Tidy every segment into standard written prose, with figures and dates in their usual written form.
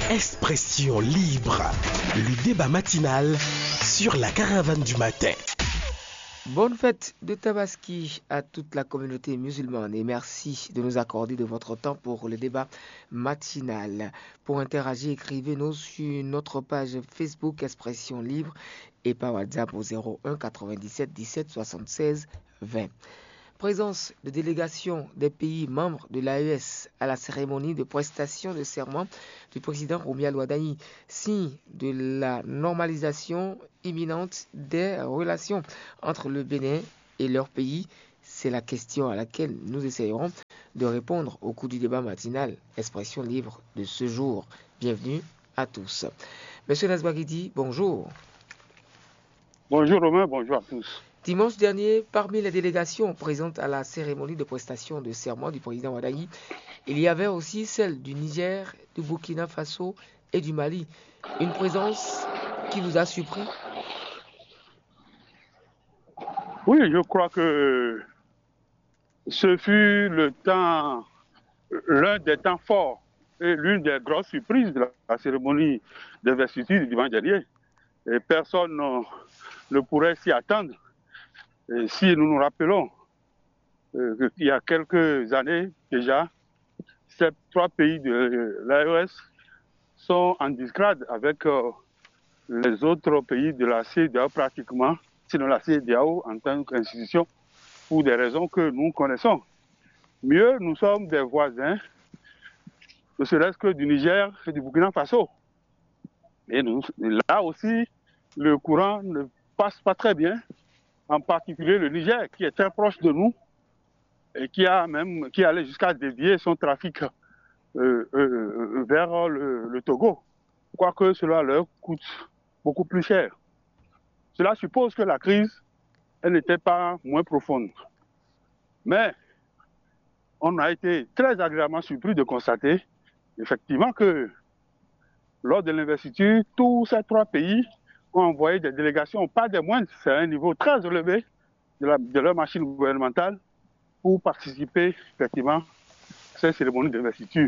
Expression libre, le débat matinal sur la caravane du matin. Bonne fête de Tabaski à toute la communauté musulmane et merci de nous accorder de votre temps pour le débat matinal. Pour interagir, écrivez-nous sur notre page Facebook Expression Libre et par WhatsApp au 01 97 17 76 20. Présence de délégation des pays membres de l'AES à la cérémonie de prestation de serment du président Roumia Louadani, signe de la normalisation imminente des relations entre le Bénin et leur pays. C'est la question à laquelle nous essayerons de répondre au cours du débat matinal Expression libre de ce jour. Bienvenue à tous. Monsieur Nasbaghidi, bonjour. Bonjour Romain, bonjour à tous. Dimanche dernier, parmi les délégations présentes à la cérémonie de prestation de serment du président Ouaddahi, il y avait aussi celle du Niger, du Burkina Faso et du Mali. Une présence qui vous a surpris? Oui, je crois que ce fut l'un des temps forts et l'une des grosses surprises de la cérémonie d'investiture du dimanche dernier. Et personne ne pourrait s'y attendre. Et si nous nous rappelons qu'il y a quelques années déjà, ces trois pays de l'AES sont en disgrade avec les autres pays de la CEDEAO pratiquement, sinon la CEDEAO en tant qu'institution, pour des raisons que nous connaissons. Mieux, nous sommes des voisins, ne serait-ce que du Niger et du Burkina Faso. Et là aussi, le courant ne passe pas très bien, en particulier le Niger, qui est très proche de nous et qui allait jusqu'à dévier son trafic vers le Togo, quoique cela leur coûte beaucoup plus cher. Cela suppose que la crise, elle n'était pas moins profonde. Mais on a été très agréablement surpris de constater effectivement que lors de l'investiture, tous ces trois pays ont envoyé des délégations, pas des moindres, c'est un niveau très élevé de leur machine gouvernementale pour participer effectivement à cette cérémonie d'investiture.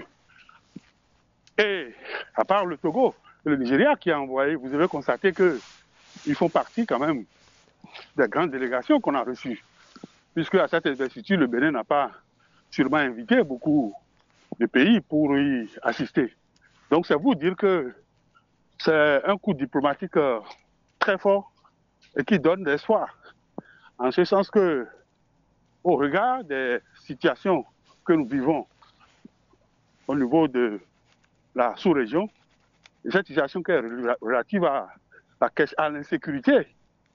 Et à part le Togo et le Nigeria qui a envoyé, vous avez constaté qu'ils font partie quand même des grandes délégations qu'on a reçues. Puisque à cette investiture, le Bénin n'a pas sûrement invité beaucoup de pays pour y assister. Donc c'est vous dire que c'est un coup diplomatique très fort et qui donne de l'espoir. En ce sens que, au regard des situations que nous vivons au niveau de la sous-région, cette situation qui est relative à l'insécurité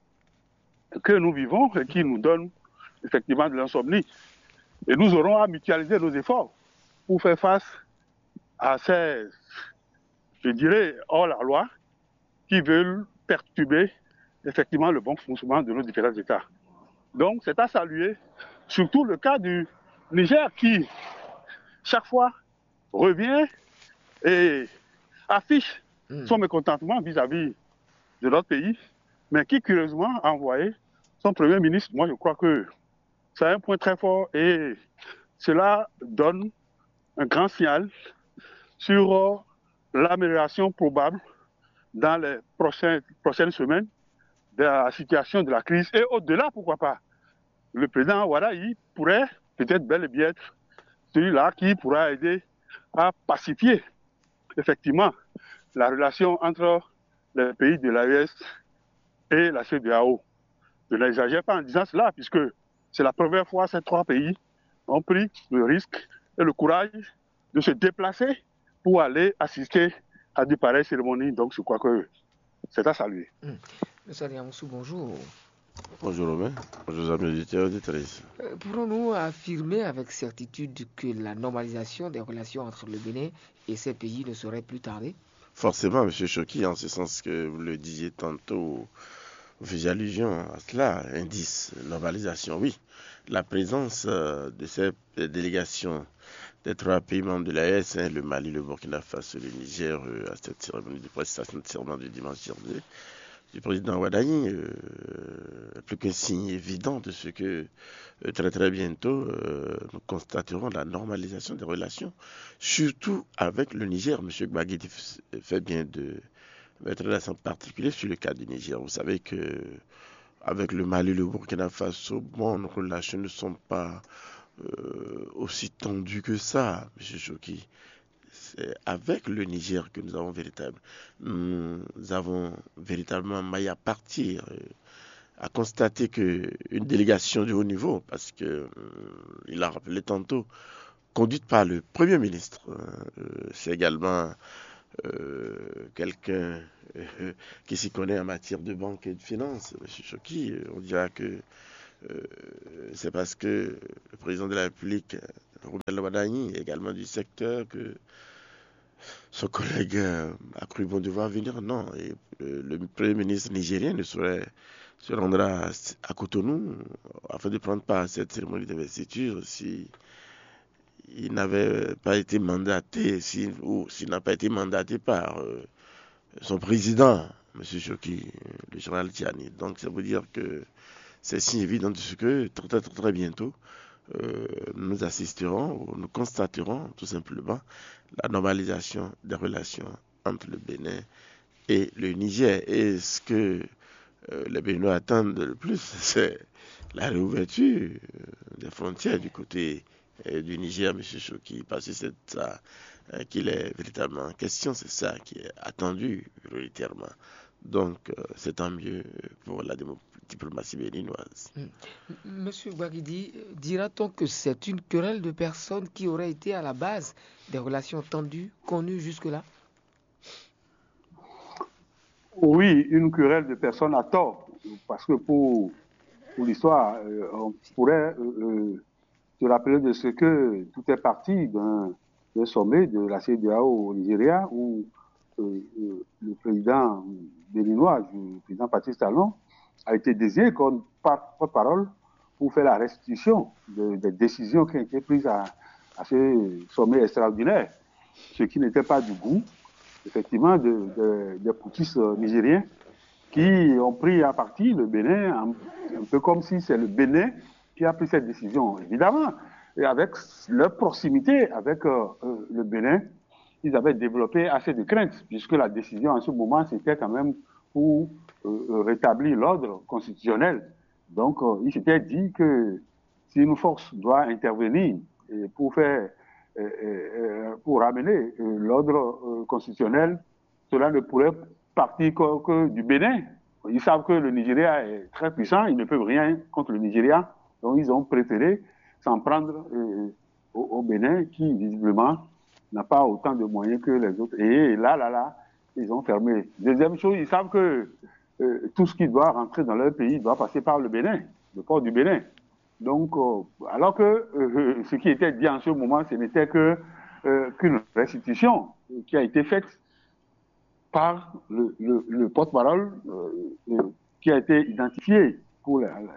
que nous vivons et qui nous donne effectivement de l'insomnie. Et nous aurons à mutualiser nos efforts pour faire face à ces, je dirais, hors-la-loi qui veulent perturber effectivement le bon fonctionnement de nos différents États. Donc c'est à saluer, surtout le cas du Niger qui, chaque fois, revient et affiche son mécontentement vis-à-vis de notre pays, mais qui curieusement a envoyé son Premier ministre. Moi je crois que c'est un point très fort et cela donne un grand signal sur l'amélioration probable dans les prochaines semaines de la situation de la crise et au-delà, pourquoi pas. Le président Ouaddahi pourrait peut-être bel et bien être celui-là qui pourra aider à pacifier effectivement la relation entre les pays de l'AES et la CEDEAO. Je n'exagère pas en disant cela puisque c'est la première fois que ces trois pays ont pris le risque et le courage de se déplacer pour aller assister à de pareilles cérémonies. Donc je crois que c'est à saluer. Monsieur Aliamoussou, bonjour. Bonjour Romain, bonjour amis auditeurs et auditrices. Pourrons-nous affirmer avec certitude que la normalisation des relations entre le Bénin et ces pays ne serait plus tardée? Forcément, M. Choki, en ce sens que vous le disiez tantôt, vous faisiez allusion à cela, indice, normalisation, oui. La présence de ces délégations des trois pays membres de l'AES, le Mali, le Burkina Faso, le Niger, à cette cérémonie de prestation de serment du dimanche dernier, du président Ouaddaï, plus qu'un signe évident de ce que très très bientôt nous constaterons la normalisation des relations, surtout avec le Niger. M. Gbagidi fait bien de mettre l'accent particulier sur le cas du Niger. Vous savez que avec le Mali, le Burkina Faso, bon, nos relations ne sont pas aussi tendues que ça, M. Choki. C'est avec le Niger que nous avons véritablement maille à partir, à constater qu'une délégation de haut niveau, parce que il a rappelé tantôt, conduite par le Premier ministre, c'est également quelqu'un qui s'y connaît en matière de banque et de finance, M. Choki. On dira que c'est parce que le président de la République, Roubel Ouaddaï, est également du secteur, que son collègue a cru bon devoir venir. Non, et le Premier ministre nigérien ne saurait se rendra à Cotonou afin de prendre part à cette cérémonie d'investiture si il n'avait pas été mandaté, ou s'il n'a pas été mandaté par son président, M. Choki, le général Tiani. Donc ça veut dire que c'est signe évident de ce que très bientôt nous assisterons, ou nous constaterons tout simplement la normalisation des relations entre le Bénin et le Niger. Et ce que les Béninois attendent le plus, c'est la réouverture des frontières du côté du Niger, M. Choki, parce que c'est ça qu'il est véritablement en question, c'est ça qui est attendu prioritairement. Donc, c'est tant mieux pour la diplomatie béninoise. Monsieur Gbagidi, dira-t-on que c'est une querelle de personnes qui aurait été à la base des relations tendues connues jusque-là? Oui, une querelle de personnes à tort, parce que pour l'histoire, on pourrait se rappeler de ce que tout est parti d'un sommet de la CEDEAO au Nigeria, où le président béninois, le président Patrice Talon, a été désigné comme porte-parole pour faire la restitution des décisions qui ont été prises à ce sommet extraordinaire, ce qui n'était pas du goût, effectivement, des putschistes nigériens qui ont pris à partie le Bénin, un peu comme si c'est le Bénin qui a pris cette décision. Évidemment, et avec leur proximité avec le Bénin, ils avaient développé assez de craintes, puisque la décision en ce moment, c'était quand même pour rétablir l'ordre constitutionnel. Donc, ils s'étaient dit que si une force doit intervenir pour ramener l'ordre constitutionnel, cela ne pourrait partir que du Bénin. Ils savent que le Nigeria est très puissant, ils ne peuvent rien contre le Nigeria, donc ils ont préféré s'en prendre au Bénin, qui visiblement n'a pas autant de moyens que les autres. Et là, ils ont fermé. Deuxième chose, ils savent que tout ce qui doit rentrer dans leur pays doit passer par le Bénin, le port du Bénin. Donc, alors que ce qui était dit en ce moment, ce n'était qu'une restitution qui a été faite par le porte-parole qui a été identifié pour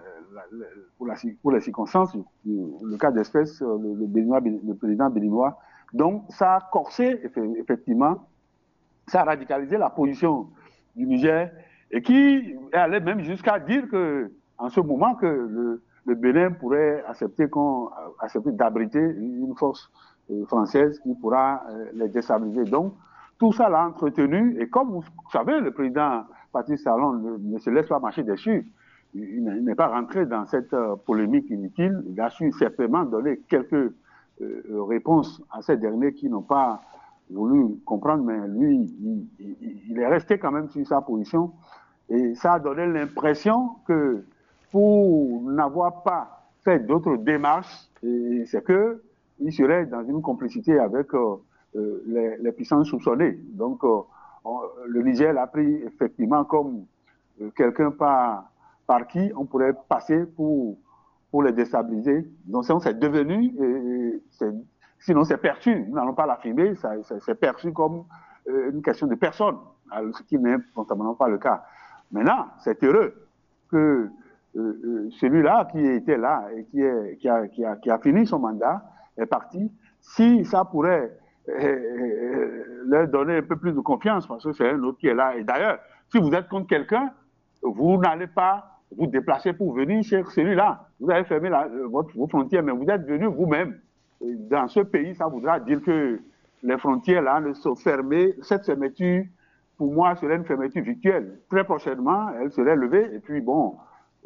les circonstances, le cas d'espèce, le président béninois. Donc, ça a corsé, effectivement, ça a radicalisé la position du Niger et qui allait même jusqu'à dire que, en ce moment, que le Bénin pourrait accepter d'abriter une force française qui pourra les déstabiliser. Donc, tout ça l'a entretenu, et comme vous savez, le président Patrice Talon ne se laisse pas marcher dessus. Il n'est pas rentré dans cette polémique inutile. Il a su certainement donner quelques réponses à ces derniers qui n'ont pas voulu comprendre, mais lui, il est resté quand même sur sa position. Et ça a donné l'impression que pour n'avoir pas fait d'autres démarches, c'est qu'il serait dans une complicité avec les puissances soupçonnées. Donc, le Niger l'a pris effectivement comme quelqu'un par qui on pourrait passer pour les déstabiliser. Donc, c'est devenu, sinon c'est perçu, nous n'allons pas l'affirmer, c'est perçu comme une question de personne, ce qui n'est fondamentalement pas le cas. Maintenant, c'est heureux que celui-là qui était là et qui a fini son mandat est parti. Si ça pourrait leur donner un peu plus de confiance, parce que c'est un autre qui est là. Et d'ailleurs, si vous êtes contre quelqu'un, vous n'allez pas vous déplacer pour venir chez celui-là. Vous avez fermé vos frontières, mais vous êtes venu vous-même. Dans ce pays, ça voudra dire que les frontières là ne sont fermées. Cette fermeture, pour moi, serait une fermeture virtuelle. Très prochainement, elle serait levée. Et puis, bon,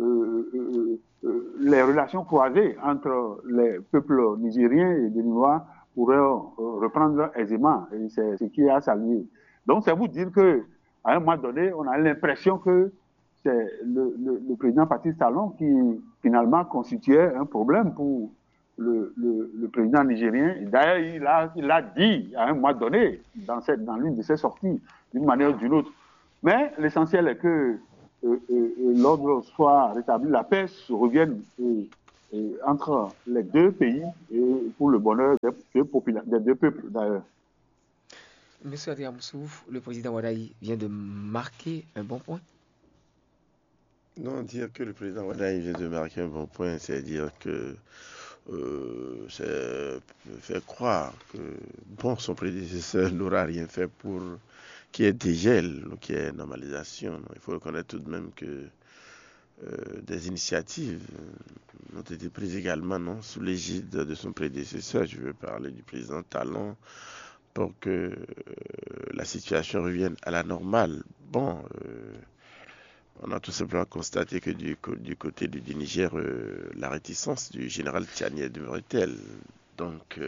les relations croisées entre les peuples nigériens et béninois pourraient reprendre aisément. Et c'est ce qui a salué. Donc, c'est vous dire que à un moment donné, on a l'impression que c'est le président Patrice Talon qui, finalement, constituait un problème pour le président nigérien. D'ailleurs, il a dit à un moment donné, dans l'une de ses sorties, d'une manière ou d'une autre. Mais l'essentiel est que l'ordre soit rétabli, la paix revienne entre les deux pays et pour le bonheur des deux peuples, d'ailleurs. Monsieur Adrien Moussouf, le président Wadaï vient de marquer un bon point. Non, dire que le président Wadaï vient de marquer un bon point, c'est dire que c'est faire croire que son prédécesseur n'aura rien fait pour qu'il y ait dégel ou qu'il y ait normalisation. Il faut reconnaître tout de même que des initiatives ont été prises également sous l'égide de son prédécesseur. Je veux parler du président Talon pour que la situation revienne à la normale. Bon, on a tout simplement constaté que du côté du Niger, la réticence du général Tiani demeurait-elle. Donc,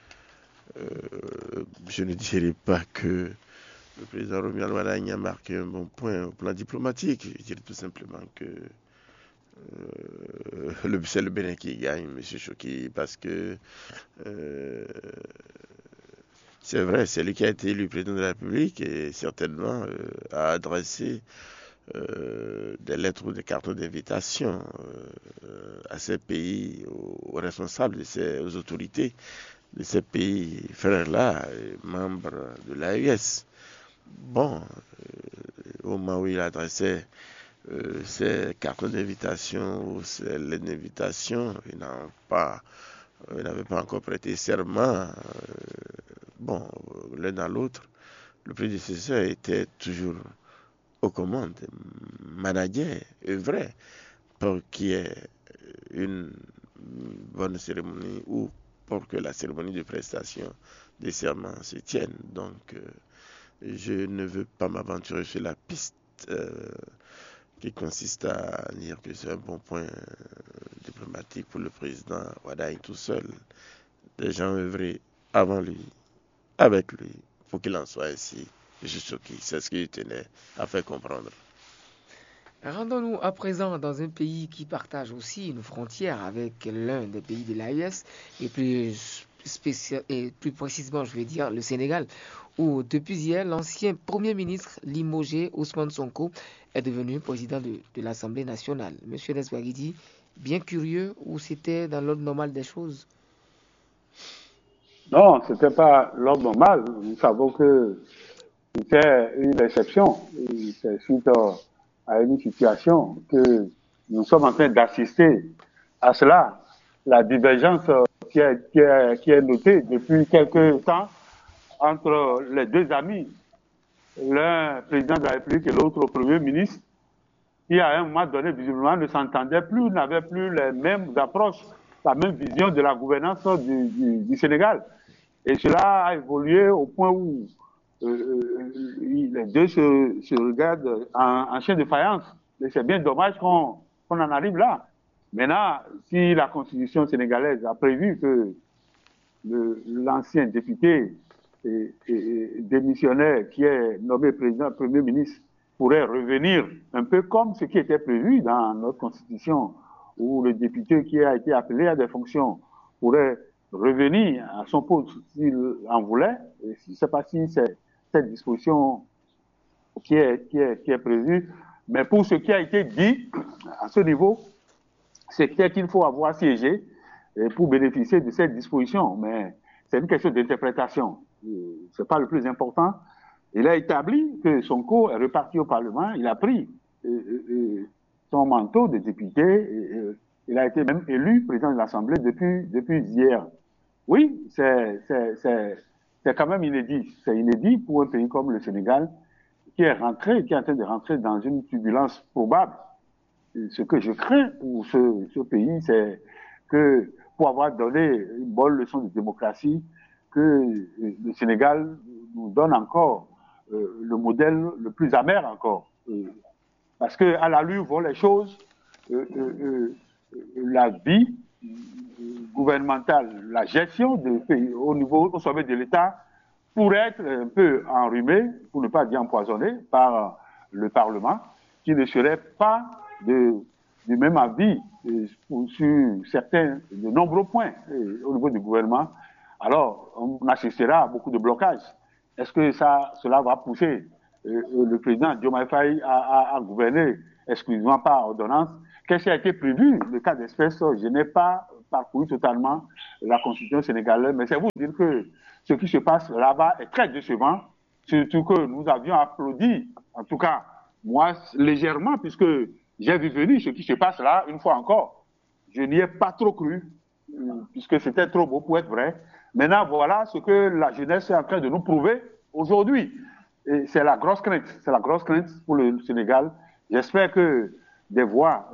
je ne dirais pas que le président Romuald Wadagne a marqué un bon point au plan diplomatique. Je dirais tout simplement que c'est le Bénin qui gagne, M. Choki, parce que c'est vrai, c'est lui qui a été élu président de la République et certainement a adressé des lettres ou des cartes d'invitation à ces pays, aux responsables, aux autorités de ces pays frères-là, membres de l'AES. Bon, au moment où il adressait ces cartes d'invitation ou ces lettres d'invitation, il n'avait pas encore prêté serment. Bon, l'un dans l'autre, le prédécesseur était toujours aux commandes, manager, œuvrait pour qu'il y ait une bonne cérémonie ou pour que la cérémonie de prestation des serments se tienne. Donc, je ne veux pas m'aventurer sur la piste qui consiste à dire que c'est un bon point diplomatique pour le président Wadagne tout seul. Des gens œuvrés avant lui, avec lui, pour qu'il en soit ainsi. C'est ce qu'il tenait à faire comprendre. Rendons-nous à présent dans un pays qui partage aussi une frontière avec l'un des pays de l'AES et plus précisément, je vais dire, le Sénégal, où depuis hier, l'ancien Premier ministre limogé Ousmane Sonko est devenu président de l'Assemblée nationale. Monsieur Neswagidi, bien curieux, ou c'était dans l'ordre normal des choses? Non, ce n'était pas l'ordre normal. Nous savons que c'était une exception. C'est suite à une situation que nous sommes en train d'assister à cela. La divergence qui est notée depuis quelque temps entre les deux amis, l'un président de la République et l'autre Premier ministre, qui à un moment donné, visiblement, ne s'entendaient plus, n'avaient plus les mêmes approches, la même vision de la gouvernance du Sénégal. Et cela a évolué au point où les deux se regardent en chien de faïence. Et c'est bien dommage qu'on en arrive là. Maintenant, si la Constitution sénégalaise a prévu que l'ancien député et démissionnaire qui est nommé président, Premier ministre, pourrait revenir un peu comme ce qui était prévu dans notre Constitution, où le député qui a été appelé à des fonctions pourrait revenir à son poste s'il en voulait. Et je ne sais pas si c'est cette disposition qui est prévue. Mais pour ce qui a été dit à ce niveau, c'est qu'il faut avoir siégé pour bénéficier de cette disposition. Mais c'est une question d'interprétation. Ce n'est pas le plus important. Il a établi que Sonko est reparti au Parlement. Il a pris son manteau de député. Il a été même élu président de l'Assemblée depuis hier. Oui, c'est quand même inédit. C'est inédit pour un pays comme le Sénégal, qui est en train de rentrer dans une turbulence probable. Et ce que je crains pour ce pays, c'est que pour avoir donné une bonne leçon de démocratie, que le Sénégal nous donne encore le modèle le plus amer encore. Parce qu'à l'allure vont les choses, la vie gouvernementale, la gestion du pays au sommet de l'État pourrait être un peu enrhumée, pour ne pas dire empoisonnée, par le Parlement, qui ne serait pas du même avis sur de nombreux points au niveau du gouvernement. Alors, on assistera à beaucoup de blocages. Est-ce que cela va pousser le président Diomaye Faye à gouverner exclusivement par ordonnance? Qu'est-ce qui a été prévu? Le cas d'espèce, je n'ai pas parcouru totalement la constitution sénégalaise, mais c'est vous dire que ce qui se passe là-bas est très décevant, surtout que nous avions applaudi, en tout cas, moi, légèrement, puisque j'ai vu venir ce qui se passe là, une fois encore. Je n'y ai pas trop cru, puisque c'était trop beau pour être vrai. Maintenant, voilà ce que la jeunesse est en train de nous prouver aujourd'hui. Et c'est la grosse crainte pour le Sénégal. J'espère que des voix,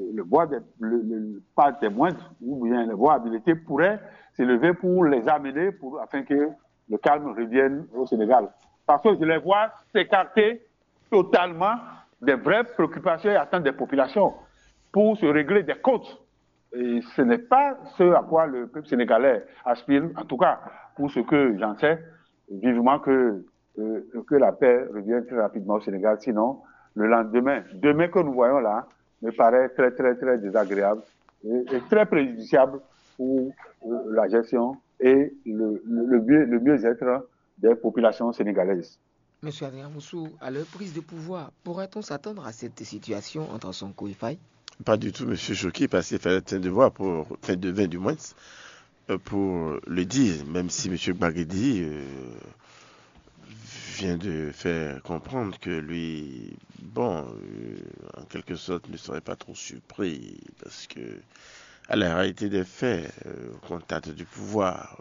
pas des moindres, ou bien les voix habilitées pourraient s'élever pour les amener, afin que le calme revienne au Sénégal. Parce que je les vois s'écarter totalement des vraies préoccupations et attentes des populations pour se régler des comptes. Et ce n'est pas ce à quoi le peuple sénégalais aspire, en tout cas pour ce que j'en sais, vivement que la paix revienne très rapidement au Sénégal. Sinon, le lendemain que nous voyons là, me paraît très, très, très désagréable et très préjudiciable pour la gestion et le mieux-être des populations sénégalaises. Monsieur Adrien Moussou, à leur prise de pouvoir, pourrait-on s'attendre à cette situation entre Sonko et Faye? Pas du tout, monsieur Choki, parce qu'il fallait un devoir de 20 du moins, pour le dire, même si monsieur Bagedi vient de faire comprendre que lui, en quelque sorte, ne serait pas trop surpris, parce que, à la réalité des faits, au contact du pouvoir,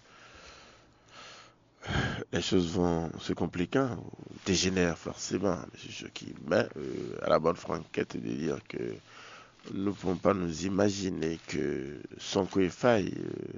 les choses vont se compliquant, dégénèrent forcément, monsieur Choki, mais à la bonne franquette de dire que nous ne pouvons pas nous imaginer que Sonko et Faye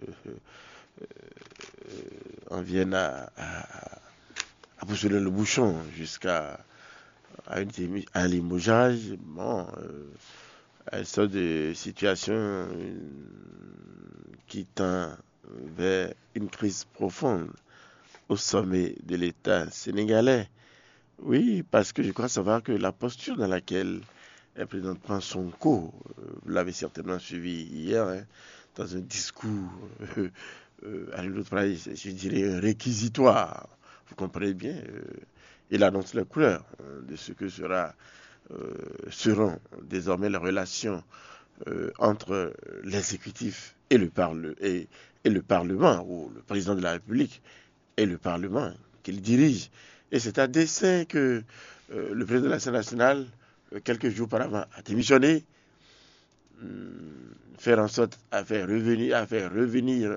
en viennent à pousser le bouchon jusqu'à un limogeage, à une sorte de situation qui tend vers une crise profonde au sommet de l'État sénégalais. Oui, parce que je crois savoir que la posture dans laquelle est présentement Sonko, vous l'avez certainement suivi hier, dans un discours à l'autre place, je dirais réquisitoire. Vous comprenez bien, il annonce les couleurs de ce que seront désormais les relations entre l'exécutif et le Parlement, ou le président de la République et le Parlement qu'il dirige. Et c'est à dessein que le président de l'Assemblée nationale, quelques jours auparavant, a démissionné, faire en sorte à faire revenir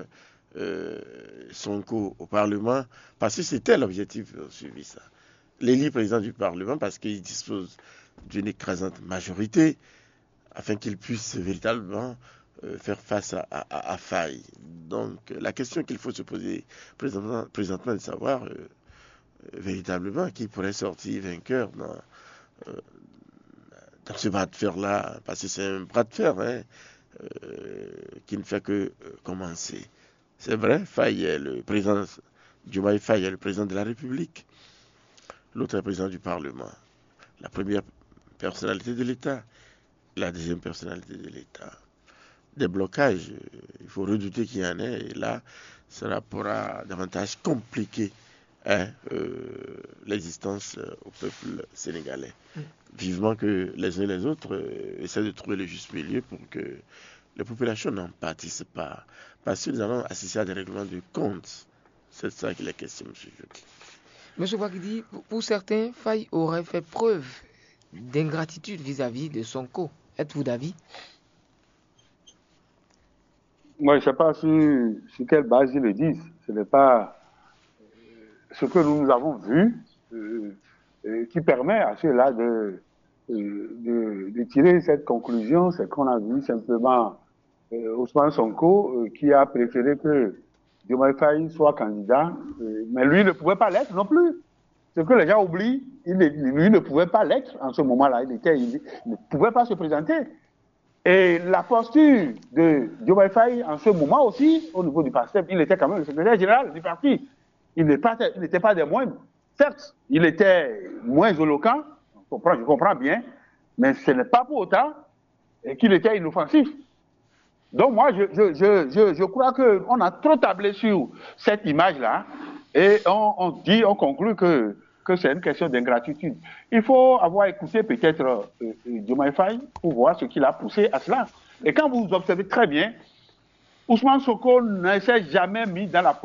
Sonko au Parlement, parce que c'était l'objectif suivi, ça. L'élire président du Parlement, parce qu'il dispose d'une écrasante majorité, afin qu'il puisse véritablement faire face à Faye. Donc, la question qu'il faut se poser présentement est de savoir véritablement qui pourrait sortir vainqueur dans ce bras de fer-là, parce que c'est un bras de fer qui ne fait que commencer. C'est vrai, Faye est le président, Diomaye Faye est le président de la République, l'autre est le président du Parlement, la première personnalité de l'État, la deuxième personnalité de l'État. Des blocages, il faut redouter qu'il y en ait, et là, cela pourra davantage compliquer l'existence au peuple sénégalais. Vivement que les uns et les autres essaient de trouver le juste milieu pour que les populations n'en pâtissent pas. Parce que nous allons assister à des règlements de comptes. C'est ça qu'il est question, M. Joki. M. Bagdi, pour certains, Faye aurait fait preuve d'ingratitude vis-à-vis de Sonko. Êtes-vous d'avis? Moi, je ne sais pas sur quelle base ils le disent. Ce n'est pas ce que nous avons vu qui permet à ceux-là de tirer cette conclusion, c'est qu'on a vu simplement Ousmane Sonko qui a préféré que Diomaye Faye soit candidat, mais lui ne pouvait pas l'être non plus. Ce que les gens oublient, lui ne pouvait pas l'être en ce moment-là. Il ne pouvait pas se présenter. Et la posture de Diomaye Faye en ce moment aussi, au niveau du PASTEF, il était quand même le secrétaire général du parti. Il n'était pas des moindres. Certes, il était moins éloquent, je comprends bien, mais ce n'est pas pour autant qu'il était inoffensif. Donc moi, je crois qu'on a trop tablé sur cette image-là et on conclut que c'est une question d'ingratitude. Il faut avoir écouté peut-être Diomaye Faye pour voir ce qui l'a poussé à cela. Et quand vous observez très bien, Ousmane Sonko ne s'est jamais mis dans la